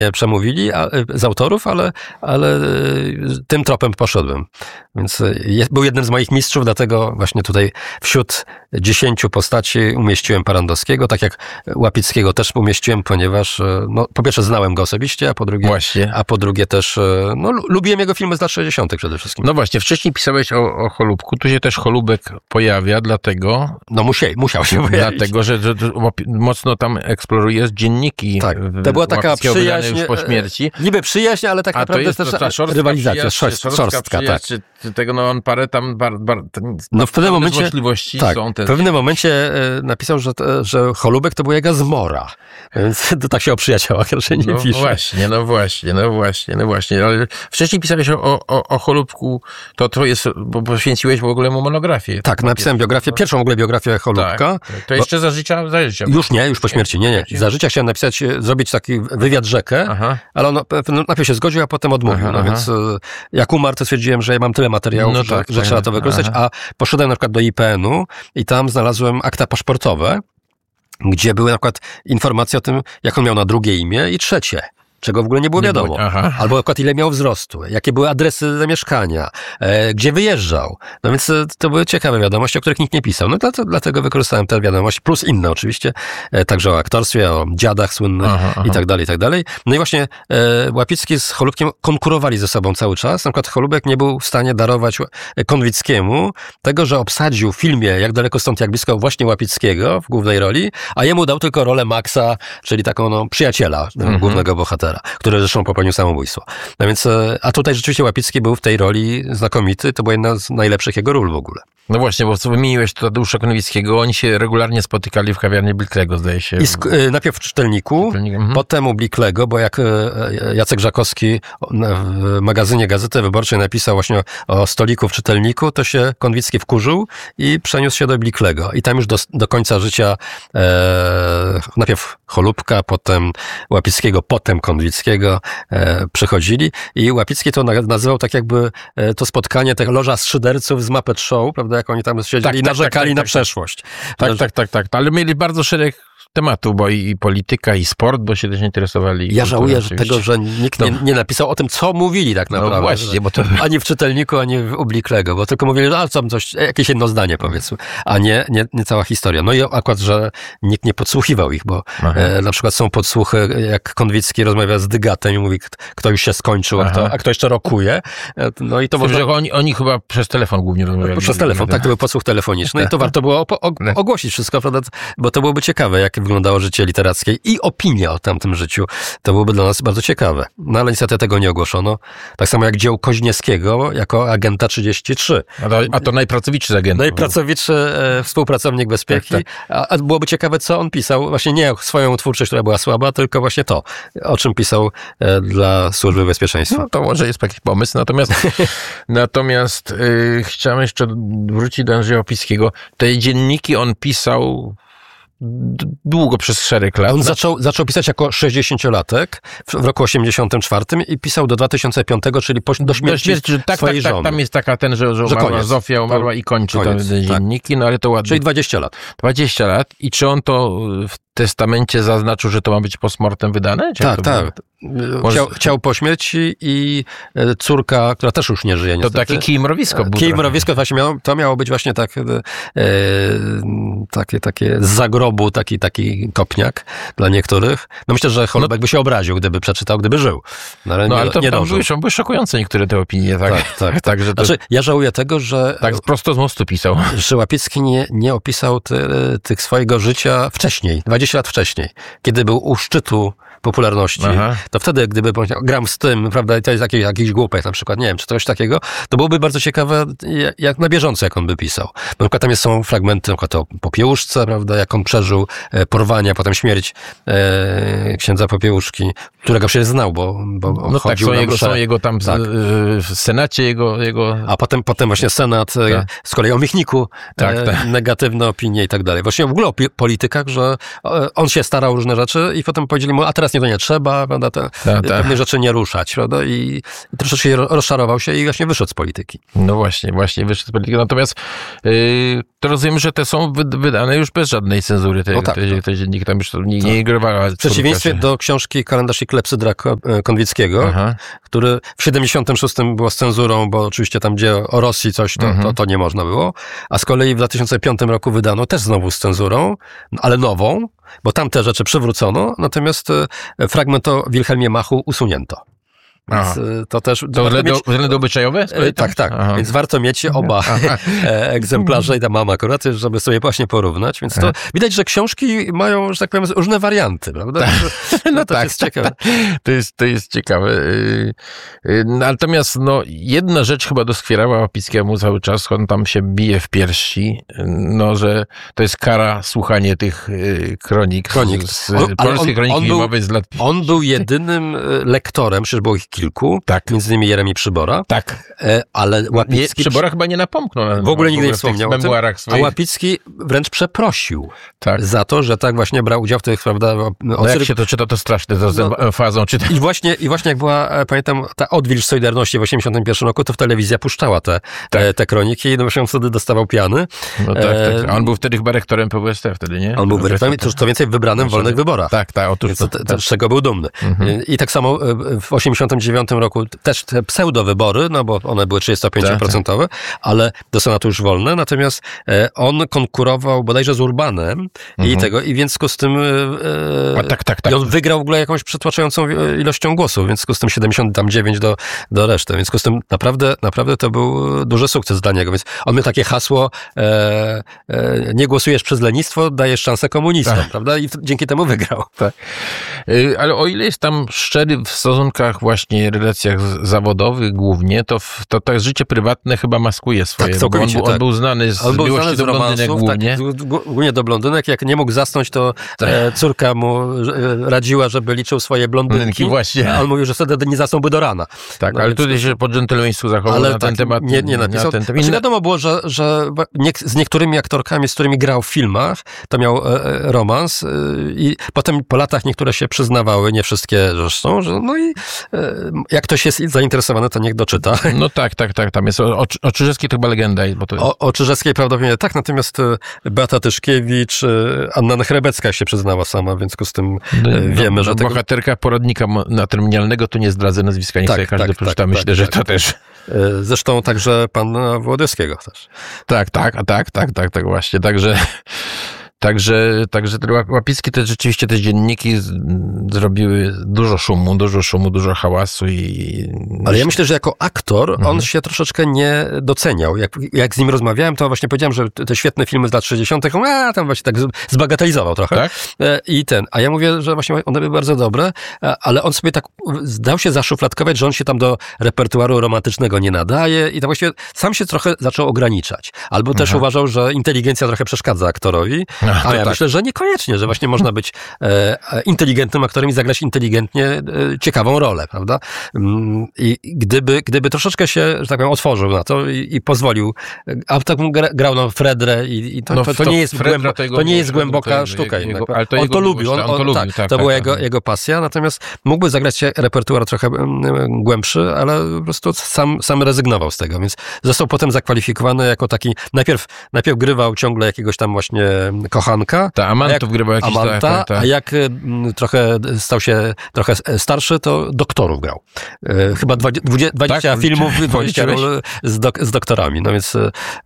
przemówili z autorów, ale tym tropem poszedłem. Więc był jednym z moich mistrzów, dlatego właśnie tutaj wśród 10 postaci umieściłem Parandowskiego, tak jak Łapickiego też umieściłem, ponieważ po pierwsze znałem go osobiście, a po drugie też lubiłem jego filmy z lat 60. przede wszystkim. No właśnie, wcześniej pisałeś o Cholubku, tu się też Cholubek pojawia, dlatego... No musiał się pojawić. Dlatego, że mocno tam eksplorujesz dzienniki. Tak, to była taka przyjaźń już po śmierci. Niby przyjaźń, ale tak naprawdę to jest też rywalizacja, szorstka, tak. Tego, on parę tam w pewnym momencie możliwości są też. W pewnym momencie napisał, że Cholubek to była jego zmora. Więc to tak się o przyjaciołach raczej nie pisze. No właśnie. Ale wcześniej pisałeś o Cholubku, to jest, bo poświęciłeś w ogóle mu monografię. Tak, napisałem biografię, pierwszą w ogóle biografię Cholubka. Tak. To jeszcze za życia? Już po śmierci, nie. Za życia chciałem napisać, zrobić taki wywiad rzekę, ale on najpierw się zgodził, a potem odmówił. Więc jak umarł, to stwierdziłem, że ja mam tyle materiałów, że trzeba to wykorzystać, a poszedłem na przykład do IPN-u i tam znalazłem akta paszportowe, gdzie były na przykład informacje o tym, jak on miał na drugie imię i trzecie, czego w ogóle nie było wiadomo. Albo na przykład ile miał wzrostu, jakie były adresy zamieszkania, gdzie wyjeżdżał. No więc to były ciekawe wiadomości, o których nikt nie pisał. No dlatego wykorzystałem te wiadomości, plus inne oczywiście, także o aktorstwie, o dziadach słynnych i tak dalej. No i właśnie Łapicki z Cholubkiem konkurowali ze sobą cały czas. Na przykład Cholubek nie był w stanie darować Konwickiemu tego, że obsadził w filmie Jak daleko stąd, jak blisko właśnie Łapickiego w głównej roli, a jemu dał tylko rolę Maxa, czyli taką przyjaciela głównego bohatera, który zresztą popełnił samobójstwo. No więc, a tutaj rzeczywiście Łapicki był w tej roli znakomity, to była jedna z najlepszych jego ról w ogóle. No właśnie, bo wymieniłeś Tadeusza Konwickiego, oni się regularnie spotykali w kawiarni Bliklego, zdaje się. Najpierw w Czytelniku, potem u Bliklego, bo jak Jacek Żakowski w magazynie Gazety Wyborczej napisał właśnie o stoliku w Czytelniku, to się Konwicki wkurzył i przeniósł się do Bliklego. I tam już do końca życia najpierw Cholubka, potem Łapickiego, potem Konwickiego przychodzili i Łapicki to nazywał tak jakby to spotkanie, tych loża szyderców z Muppet Show, prawda, jak oni tam siedzieli i narzekali na przeszłość. Tak. Ale mieli bardzo szereg tematu, bo i polityka, i sport, bo się też interesowali. Ja żałuję że nikt nie napisał o tym, co mówili tak naprawdę. No właśnie, bo to... Ani w Czytelniku, ani u Bliklego, bo tylko mówili, jakieś jedno zdanie powiedzmy, a nie cała historia. No i akurat, że nikt nie podsłuchiwał ich, bo na przykład są podsłuchy, jak Konwicki rozmawia z Dygatem i mówi, kto już się skończył, a kto jeszcze rokuje. No i to może... Oni chyba przez telefon głównie rozmawiali. Przez telefon, tak, to był podsłuch telefoniczny i to warto było ogłosić wszystko, prawda, bo to byłoby ciekawe, jak wyglądało życie literackie i opinia o tamtym życiu. To byłoby dla nas bardzo ciekawe. No ale niestety tego nie ogłoszono. Tak samo jak dzieł Koźniewskiego jako agenta 33. A to najpracowitszy z agentów. Najpracowitszy współpracownik bezpieki. A byłoby ciekawe, co on pisał. Właśnie nie swoją twórczość, która była słaba, tylko właśnie to, o czym pisał dla Służby Bezpieczeństwa. No to może jest jakiś pomysł. Natomiast chciałem jeszcze wrócić do Andrzeja Łapickiego. Te dzienniki on pisał długo, przez szereg lat. On zaczął pisać jako 60-latek w roku 84 i pisał do 2005, czyli do śmierci swojej żony. Tam jest taka że Zofia umarła i kończy te dzienniki, no ale to ładnie. Czyli 20 lat. 20 lat. I czy on to w testamencie zaznaczył, że to ma być postmortem wydane? Tak. Chciał po śmierci i córka, która też już nie żyje niestety. To takie kij-mrowisko było. Kij-mrowisko właśnie to miało być właśnie takie z zagrobu, taki kopniak dla niektórych. No myślę, że Cholubek by się obraził, gdyby przeczytał, gdyby żył. No ale nie dążył. Były szokujące niektóre te opinie. Tak. Że to... Znaczy, ja żałuję tego, że... Tak prosto z mostu pisał. Że Łapicki nie opisał tych swojego życia wcześniej, 20 lat wcześniej, kiedy był u szczytu popularności, to wtedy, gdyby gram z tym, prawda, i to jest jakiś głupek na przykład, nie wiem, czy coś takiego, to byłoby bardzo ciekawe, jak na bieżąco, jak on by pisał. Na przykład tam są fragmenty, na przykład o Popiełuszce, prawda, jak on przeżył porwania, potem śmierć księdza Popiełuszki, którego się znał, bo chodził na mszę. Są jego tam w Senacie, jego... A potem właśnie Senat, z kolei o Michniku, negatywne opinie i tak dalej. Właśnie w ogóle o politykach, że on się starał o różne rzeczy i potem powiedzieli mu, a teraz nie trzeba, prawda, pewnych rzeczy nie ruszać, prawda, i troszeczkę rozczarował się i właśnie wyszedł z polityki. No właśnie wyszedł z polityki. Natomiast to rozumiem, że te są wydane już bez żadnej cenzury. Te dzienniki tam już nie ignorowała. W przeciwieństwie do książki Kalendarz i Klepsydra Konwickiego, który w 76 było z cenzurą, bo oczywiście tam gdzie o Rosji coś, to nie można było. A z kolei w 2005 roku wydano też znowu z cenzurą, ale nową, bo tam te rzeczy przywrócono, natomiast fragment o Wilhelmie Machu usunięto. Więc to też... To względy obyczajowe? Tak. Aha. Więc warto mieć oba egzemplarze i tam mam akurat, żeby sobie właśnie porównać. Więc to widać, że książki mają, że tak powiem, różne warianty, prawda? No to jest ciekawe. To jest ciekawe. Natomiast jedna rzecz chyba doskwierała Łapickiemu cały czas, on tam się bije w piersi, że to jest kara słuchanie tych kronik. Z polskiej kroniki filmowej z lat... On był jedynym lektorem, przecież było ich kilku, między innymi Jeremi Przybora. Tak. Ale Łapicki... Przybora chyba nie napomknął. W ogóle nigdy nie wspomniał o tym. Swoich. A Łapicki wręcz przeprosił za to, że tak właśnie brał udział w tych, prawda... jak się to czyta, to straszne, to z fazą czyta. I właśnie jak była, pamiętam, ta odwilż Solidarności w 1981 roku, to w telewizja puszczała te kroniki i właśnie on wtedy dostawał piany. A on był wtedy chyba rektorem PWST wtedy, nie? On był rektorem, to więcej wybranym w wolnych wyborach. Tak, otóż z czego był dumny. I tak samo w 1989 roku też te pseudowybory, bo one były 35%, ale do Senatu już wolne, natomiast on konkurował bodajże z Urbanem i więc z tym i on wygrał w ogóle jakąś przytłaczającą ilością głosów, więc z tym 79 do reszty, więc z tym naprawdę to był duży sukces dla niego, więc on miał takie hasło nie głosujesz przez lenistwo, dajesz szansę komunistom, prawda? I dzięki temu wygrał. Tak. Ale o ile jest tam szczery w stosunkach właśnie relacjach zawodowych głównie, to życie prywatne chyba maskuje swoje. Tak, on był znany z miłości do blondynek głównie. Głównie do blondynek. Jak nie mógł zasnąć, to córka mu radziła, żeby liczył swoje blondynki. Właśnie. A on mówił, że wtedy nie zasnąłby do rana. Tak, ale tutaj się po dżentelmeństwu zachował na ten temat. Nie napisał. Wiadomo było, że z niektórymi aktorkami, z którymi grał w filmach, to miał romans i potem po latach niektóre się przyznawały, nie wszystkie zresztą, i jak ktoś jest zainteresowany, to niech doczyta. No tak, tam jest. O Czyżewskiej to chyba legenda. Bo to... O Czyżewskiej prawdopodobnie tak, natomiast Beata Tyszkiewicz, Anna Nechrebecka się przyznała sama, w związku z tym wiemy, że... Bohaterka poradnika matrymialnego, to nie zdradzę nazwiska, niech sobie każdy przeczyta. Myślę, że to też... Zresztą także pana Włodyskiego też. Tak, właśnie. Także Łapicki rzeczywiście te dzienniki zrobiły dużo szumu, dużo hałasu Ale ja myślę, że jako aktor on się troszeczkę nie doceniał. Jak z nim rozmawiałem, to właśnie powiedziałem, że te świetne filmy z lat 60. Tam właśnie tak zbagatelizował trochę. Tak? A ja mówię, że właśnie one były bardzo dobre, ale on sobie tak dał się zaszufladkować, że on się tam do repertuaru romantycznego nie nadaje i to właściwie sam się trochę zaczął ograniczać. Albo też uważał, że inteligencja trochę przeszkadza aktorowi. A ja myślę, że niekoniecznie, że właśnie można być inteligentnym aktorem i zagrać inteligentnie ciekawą rolę, prawda? I gdyby troszeczkę się, że tak powiem, otworzył na to i pozwolił, a tak grał Fredrę i to nie jest głęboka sztuka. On to lubił. To była jego pasja, natomiast mógłby zagrać repertuar trochę głębszy, ale po prostu sam rezygnował z tego, więc został potem zakwalifikowany jako taki, najpierw grywał ciągle jakiegoś tam właśnie kochanka. Amantów grywał jakiś a jak trochę stał się trochę starszy, to doktorów grał. Chyba 20 filmów, 20 ról z doktorami. No więc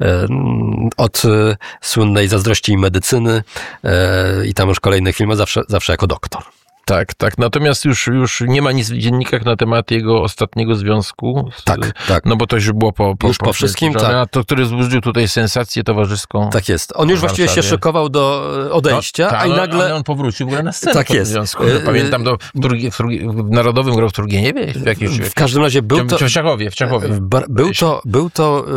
od słynnej Zazdrości i medycyny i tam już kolejnych filmów zawsze jako doktor. Tak. Natomiast już nie ma nic w dziennikach na temat jego ostatniego związku. Tak. No bo to już było po wszystkim, to, który wzbudził tutaj sensację towarzyską. Tak jest. On już właściwie się szykował do odejścia, a i nagle... Ale on powrócił w ogóle na scenę. Tak jest. Związku. Pamiętam, w Narodowym grał w Turgieniewie? W każdym razie był to... W Czechowie. Był to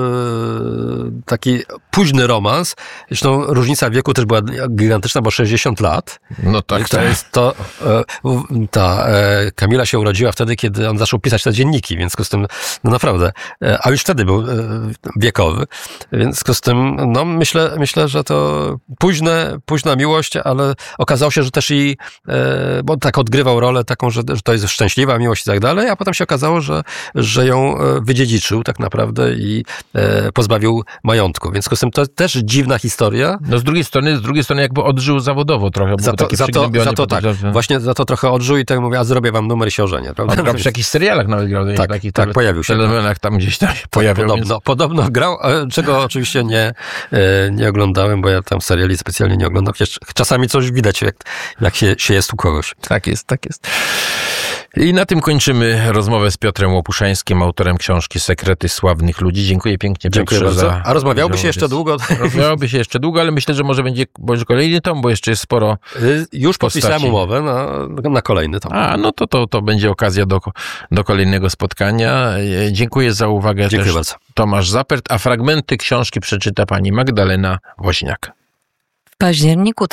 taki późny romans. Zresztą różnica wieku też była gigantyczna, bo 60 lat. No tak. To jest to Kamila się urodziła wtedy, kiedy on zaczął pisać te dzienniki, więc z tym, no naprawdę, a już wtedy był wiekowy, więc z tym, no myślę, że to późna miłość, ale okazało się, że też bo tak odgrywał rolę taką, że to jest szczęśliwa miłość i tak dalej, a potem się okazało, że ją wydziedziczył tak naprawdę i pozbawił majątku, więc z tym to też dziwna historia. No z drugiej strony jakby odżył zawodowo trochę, bo właśnie za to trochę odżył i tak mówię, a zrobię wam numer i się ożenię, prawda? On przy jakichś serialach nawet grał. Tak, pojawił się. W tam gdzieś tam się pojawiał. Podobno grał, czego oczywiście nie oglądałem, bo ja tam seriali specjalnie nie oglądam. Czasami coś widać, jak się jest u kogoś. Tak jest. I na tym kończymy rozmowę z Piotrem Łopuszańskim, autorem książki Sekrety Sławnych Ludzi. Dziękuję pięknie, Piotrze. Dziękuję bardzo. A rozmawiałby się jeszcze długo? Rozmawiałby się jeszcze długo, ale myślę, że może będzie kolejny tom, bo jeszcze jest sporo już podpisałem umowę na kolejny tom. No to będzie okazja do kolejnego spotkania. Dziękuję za uwagę. Dziękuję bardzo. Tomasz Zapert, a fragmenty książki przeczyta pani Magdalena Woźniak. W październiku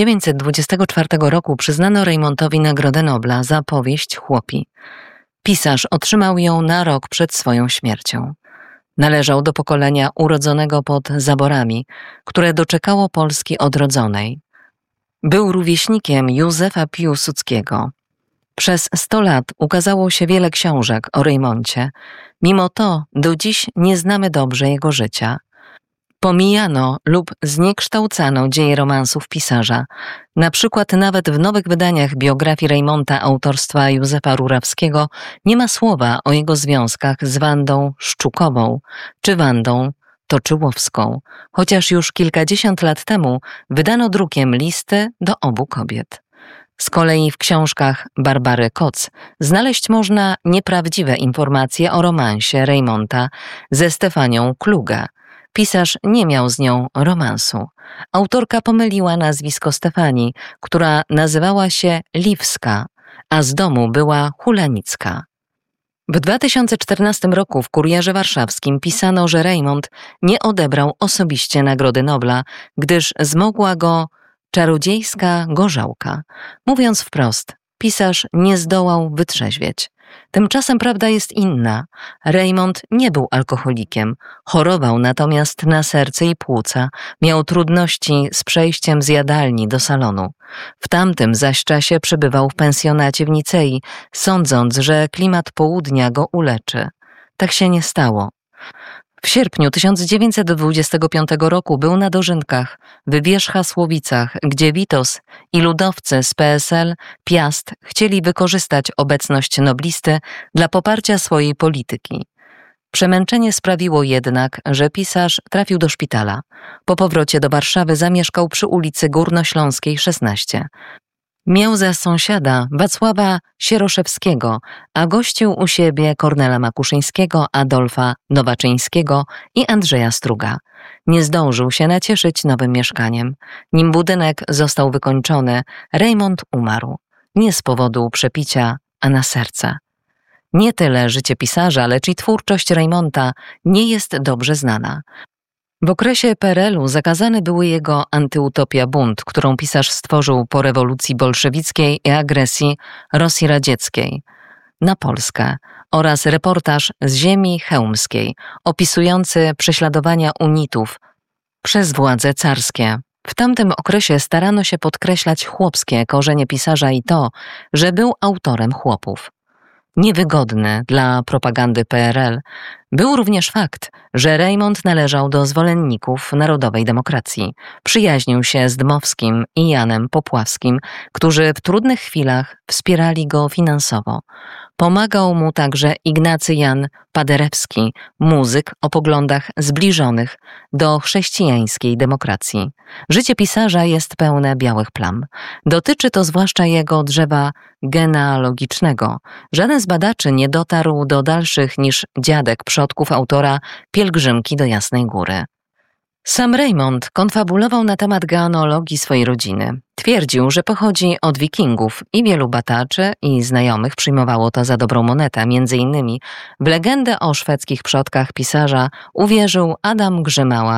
1924 roku przyznano Reymontowi Nagrodę Nobla za powieść Chłopi. Pisarz otrzymał ją na rok przed swoją śmiercią. Należał do pokolenia urodzonego pod zaborami, które doczekało Polski odrodzonej. Był rówieśnikiem Józefa Piłsudskiego. Przez 100 lat ukazało się wiele książek o Reymoncie. Mimo to do dziś nie znamy dobrze jego życia. Pomijano lub zniekształcano dzieje romansów pisarza. Na przykład nawet w nowych wydaniach biografii Reymonta autorstwa Józefa Rurawskiego nie ma słowa o jego związkach z Wandą Szczukową czy Wandą Toczyłowską, chociaż już kilkadziesiąt lat temu wydano drukiem listy do obu kobiet. Z kolei w książkach Barbary Koc znaleźć można nieprawdziwe informacje o romansie Reymonta ze Stefanią Kluge. Pisarz nie miał z nią romansu. Autorka pomyliła nazwisko Stefanii, która nazywała się Liwska, a z domu była Hulanicka. W 2014 roku w Kurierze Warszawskim pisano, że Reymont nie odebrał osobiście Nagrody Nobla, gdyż zmogła go czarodziejska gorzałka. Mówiąc wprost, pisarz nie zdołał wytrzeźwieć. Tymczasem prawda jest inna. Reymont nie był alkoholikiem, chorował natomiast na serce i płuca, miał trudności z przejściem z jadalni do salonu. W tamtym zaś czasie przebywał w pensjonacie w Nicei, sądząc, że klimat południa go uleczy. Tak się nie stało. W sierpniu 1925 roku był na dożynkach w Wierzchasłowicach, gdzie Witos i ludowcy z PSL Piast chcieli wykorzystać obecność noblisty dla poparcia swojej polityki. Przemęczenie sprawiło jednak, że pisarz trafił do szpitala. Po powrocie do Warszawy zamieszkał przy ulicy Górnośląskiej 16. Miał za sąsiada Wacława Sieroszewskiego, a gościł u siebie Kornela Makuszyńskiego, Adolfa Nowaczyńskiego i Andrzeja Struga. Nie zdążył się nacieszyć nowym mieszkaniem. Nim budynek został wykończony, Reymont umarł. Nie z powodu przepicia, a na serce. Nie tyle życie pisarza, lecz i twórczość Reymonta nie jest dobrze znana. W okresie PRL-u zakazane były jego Antyutopia Bunt, którą pisarz stworzył po rewolucji bolszewickiej i agresji Rosji Radzieckiej na Polskę oraz reportaż z ziemi chełmskiej opisujący prześladowania unitów przez władze carskie. W tamtym okresie starano się podkreślać chłopskie korzenie pisarza i to, że był autorem chłopów. Niewygodny dla propagandy PRL był również fakt, że Reymont należał do zwolenników narodowej demokracji. Przyjaźnił się z Dmowskim i Janem Popławskim, którzy w trudnych chwilach wspierali go finansowo. Pomagał mu także Ignacy Jan Paderewski, muzyk o poglądach zbliżonych do chrześcijańskiej demokracji. Życie pisarza jest pełne białych plam. Dotyczy to zwłaszcza jego drzewa genealogicznego. Żaden z badaczy nie dotarł do dalszych niż dziadek przodków autora Pielgrzymki do Jasnej Góry. Sam Reymont konfabulował na temat genealogii swojej rodziny. Twierdził, że pochodzi od wikingów i wielu badaczy i znajomych przyjmowało to za dobrą monetę. Między innymi w legendę o szwedzkich przodkach pisarza uwierzył Adam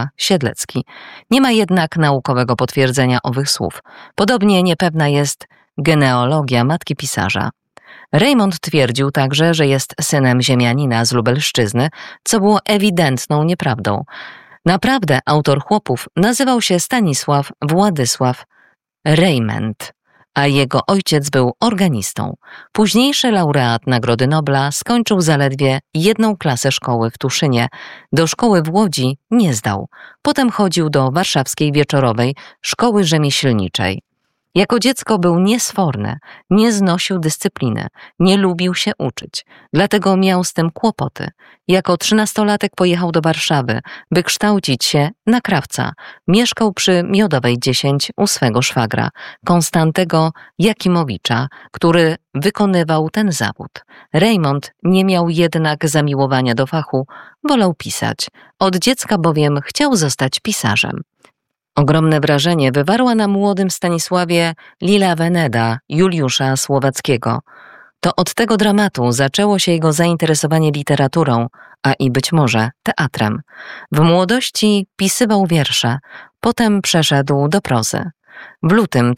Grzymała-Siedlecki. Nie ma jednak naukowego potwierdzenia owych słów. Podobnie niepewna jest Genealogia matki pisarza. Reymont twierdził także, że jest synem ziemianina z Lubelszczyzny, co było ewidentną nieprawdą. Naprawdę autor Chłopów nazywał się Stanisław Władysław Rejment, a jego ojciec był organistą. Późniejszy laureat Nagrody Nobla skończył zaledwie 1 klasę szkoły w Tuszynie. Do szkoły w Łodzi nie zdał. Potem chodził do warszawskiej wieczorowej szkoły rzemieślniczej. Jako dziecko był niesforny, nie znosił dyscypliny, nie lubił się uczyć. Dlatego miał z tym kłopoty. Jako 13-latek pojechał do Warszawy, by kształcić się na krawca. Mieszkał przy Miodowej 10 u swego szwagra, Konstantego Jakimowicza, który wykonywał ten zawód. Reymont nie miał jednak zamiłowania do fachu, wolał pisać. Od dziecka bowiem chciał zostać pisarzem. Ogromne wrażenie wywarła na młodym Stanisławie Lila Veneda Juliusza Słowackiego. To od tego dramatu zaczęło się jego zainteresowanie literaturą, a i być może teatrem. W młodości pisywał wiersze, potem przeszedł do prozy. W lutym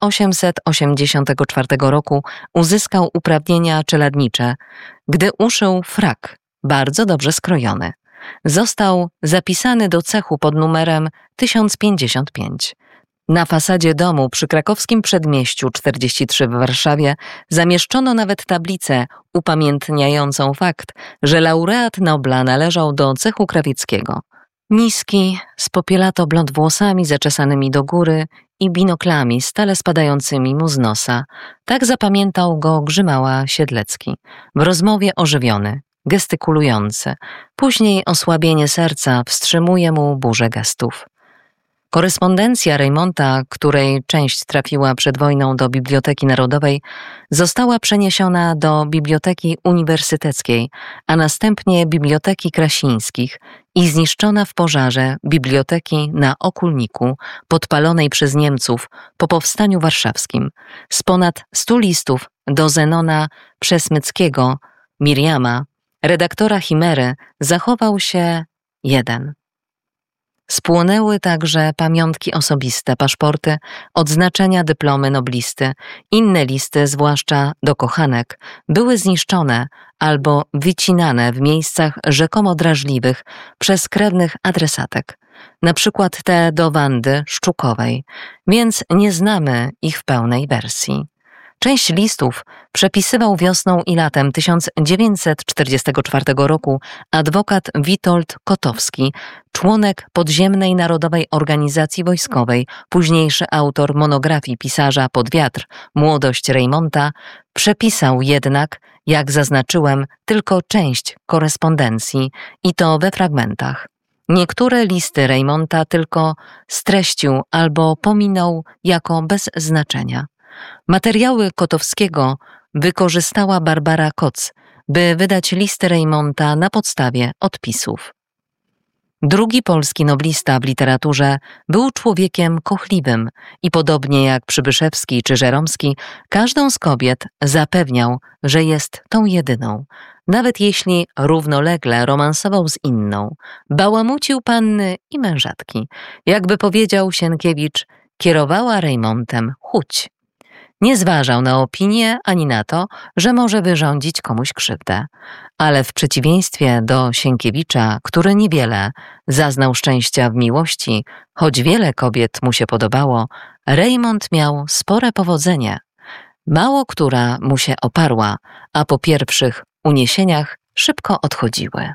1884 roku uzyskał uprawnienia czeladnicze, gdy uszył frak, bardzo dobrze skrojony. Został zapisany do cechu pod numerem 1055. Na fasadzie domu przy krakowskim Przedmieściu 43 w Warszawie zamieszczono nawet tablicę upamiętniającą fakt, że laureat Nobla należał do cechu krawieckiego. Niski, z popielato-blond włosami zaczesanymi do góry i binoklami stale spadającymi mu z nosa. Tak zapamiętał go Grzymała Siedlecki. W rozmowie ożywiony, gestykulujący. Później osłabienie serca wstrzymuje mu burzę gestów. Korespondencja Reymonta, której część trafiła przed wojną do Biblioteki Narodowej, została przeniesiona do Biblioteki Uniwersyteckiej, a następnie Biblioteki Krasińskich i zniszczona w pożarze Biblioteki na Okulniku, podpalonej przez Niemców po powstaniu warszawskim. Z ponad 100 listów do Zenona Przesmyckiego, Miriama, redaktora Chimery, zachował się 1. Spłonęły także pamiątki osobiste, paszporty, odznaczenia, dyplomy noblisty. Inne listy, zwłaszcza do kochanek, były zniszczone albo wycinane w miejscach rzekomo drażliwych przez krewnych adresatek. Na przykład te do Wandy Szczukowej, więc nie znamy ich w pełnej wersji. Część listów przepisywał wiosną i latem 1944 roku adwokat Witold Kotowski, członek Podziemnej Narodowej Organizacji Wojskowej, późniejszy autor monografii pisarza Pod wiatr, Młodość Reymonta, przepisał jednak, jak zaznaczyłem, tylko część korespondencji i to we fragmentach. Niektóre listy Reymonta tylko streścił albo pominął jako bez znaczenia. Materiały Kotowskiego wykorzystała Barbara Koc, by wydać listy Reymonta na podstawie odpisów. Drugi polski noblista w literaturze był człowiekiem kochliwym i podobnie jak Przybyszewski czy Żeromski, każdą z kobiet zapewniał, że jest tą jedyną. Nawet jeśli równolegle romansował z inną, bałamucił panny i mężatki. Jakby powiedział Sienkiewicz, kierowała Reymontem chuć. Nie zważał na opinię ani na to, że może wyrządzić komuś krzywdę. Ale w przeciwieństwie do Sienkiewicza, który niewiele zaznał szczęścia w miłości, choć wiele kobiet mu się podobało, Reymont miał spore powodzenie. Mało która mu się oparła, a po pierwszych uniesieniach szybko odchodziły.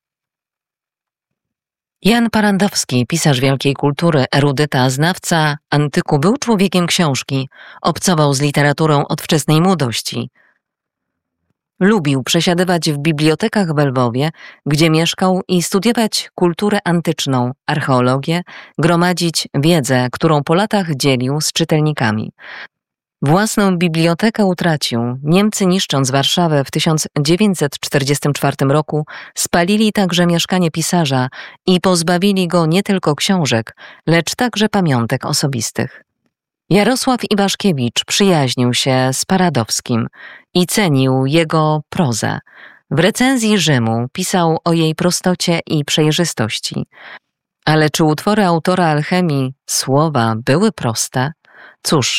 Jan Parandowski, pisarz wielkiej kultury, erudyta, znawca antyku, był człowiekiem książki, obcował z literaturą od wczesnej młodości. Lubił przesiadywać w bibliotekach w Lwowie, gdzie mieszkał, i studiować kulturę antyczną, archeologię, gromadzić wiedzę, którą po latach dzielił z czytelnikami. Własną bibliotekę utracił. Niemcy, niszcząc Warszawę w 1944 roku, spalili także mieszkanie pisarza i pozbawili go nie tylko książek, lecz także pamiątek osobistych. Jarosław Iwaszkiewicz przyjaźnił się z Paradowskim i cenił jego prozę. W recenzji Rzymu pisał o jej prostocie i przejrzystości. Ale czy utwory autora Alchemii słowa były proste? Cóż,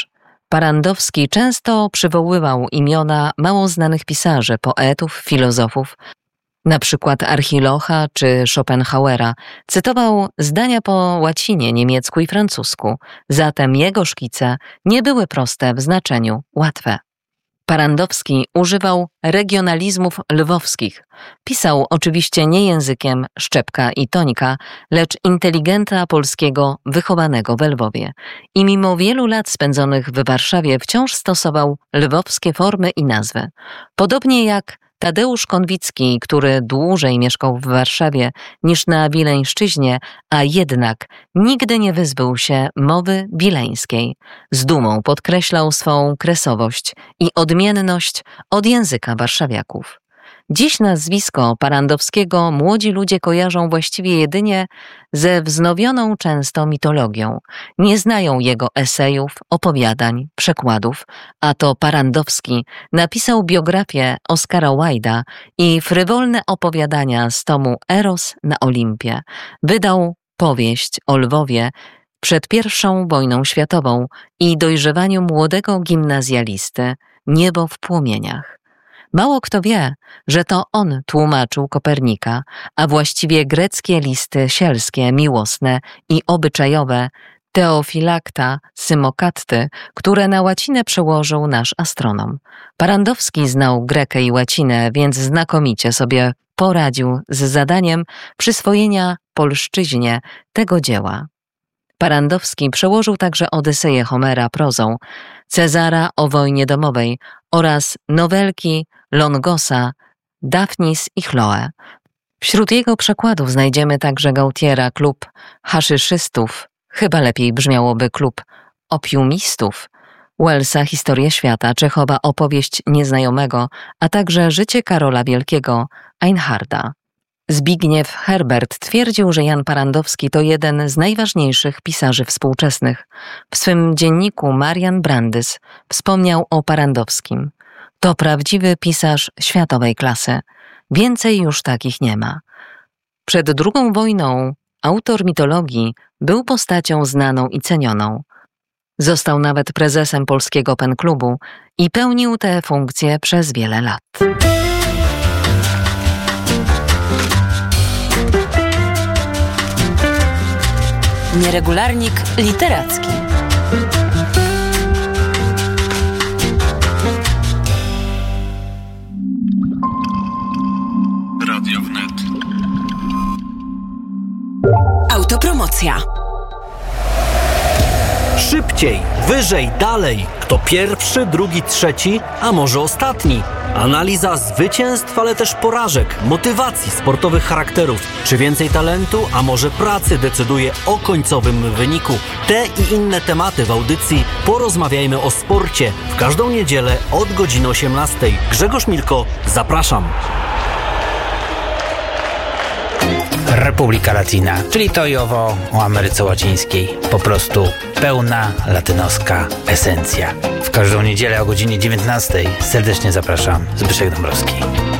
Parandowski często przywoływał imiona mało znanych pisarzy, poetów, filozofów, na przykład Archilocha czy Schopenhauera. Cytował zdania po łacinie, niemiecku i francusku, zatem jego szkice nie były proste w znaczeniu łatwe. Parandowski używał regionalizmów lwowskich. Pisał oczywiście nie językiem Szczepka i Tońka, lecz inteligenta polskiego wychowanego we Lwowie. I mimo wielu lat spędzonych w Warszawie wciąż stosował lwowskie formy i nazwy. Podobnie jak Tadeusz Konwicki, który dłużej mieszkał w Warszawie niż na Wileńszczyźnie, a jednak nigdy nie wyzbył się mowy wileńskiej. Z dumą podkreślał swą kresowość i odmienność od języka warszawiaków. Dziś nazwisko Parandowskiego młodzi ludzie kojarzą właściwie jedynie ze wznowioną często mitologią. Nie znają jego esejów, opowiadań, przekładów, a to Parandowski napisał biografię Oskara Wilda i frywolne opowiadania z tomu Eros na Olimpie. Wydał powieść o Lwowie przed I wojną światową i dojrzewaniu młodego gimnazjalisty Niebo w płomieniach. Mało kto wie, że to on tłumaczył Kopernika, a właściwie greckie listy sielskie, miłosne i obyczajowe Teofilakta Symokatty, które na łacinę przełożył nasz astronom. Parandowski znał grekę i łacinę, więc znakomicie sobie poradził z zadaniem przyswojenia polszczyźnie tego dzieła. Parandowski przełożył także Odyseję Homera prozą, Cezara o wojnie domowej oraz nowelki Longosa, Dafnis i Chloe. Wśród jego przekładów znajdziemy także Gautiera Klub haszyszystów, chyba lepiej brzmiałoby Klub opiumistów, Wellsa Historię świata, Czechowa Opowieść nieznajomego, a także Życie Karola Wielkiego, Einharda. Zbigniew Herbert twierdził, że Jan Parandowski to jeden z najważniejszych pisarzy współczesnych. W swym dzienniku Marian Brandys wspomniał o Parandowskim. To prawdziwy pisarz światowej klasy. Więcej już takich nie ma. Przed II wojną autor mitologii był postacią znaną i cenioną. Został nawet prezesem Polskiego Pen Klubu i pełnił tę funkcję przez wiele lat. Nieregularnik literacki. Radio Wnet. Autopromocja. Szybciej, wyżej, dalej. Kto pierwszy, drugi, trzeci, a może ostatni. Analiza zwycięstw, ale też porażek, motywacji, sportowych charakterów. Czy więcej talentu, a może pracy decyduje o końcowym wyniku. Te i inne tematy w audycji Porozmawiajmy o sporcie. W każdą niedzielę od godziny 18. Grzegorz Milko, zapraszam. Republika Latina, czyli to i owo o Ameryce Łacińskiej. Po prostu pełna latynoska esencja. W każdą niedzielę o godzinie 19. Serdecznie zapraszam. Zbyszek Dąbrowski.